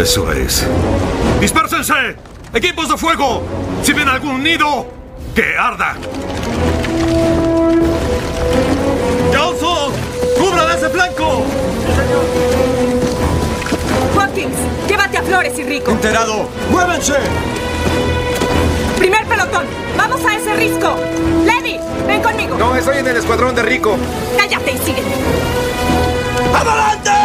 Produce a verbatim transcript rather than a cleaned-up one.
Eso es. ¡Dispérsense! ¡Equipos de fuego! Si ven algún nido, ¡que arda! ¡Johnson! ¡Cubran ese flanco! Watkins, llévate a Flores y Rico. ¡Enterado! ¡Muévense! ¡Primer pelotón! ¡Vamos a ese risco! ¡Levi! ¡Ven conmigo! No, estoy en el escuadrón de Rico. ¡Cállate y sígueme! ¡Adelante!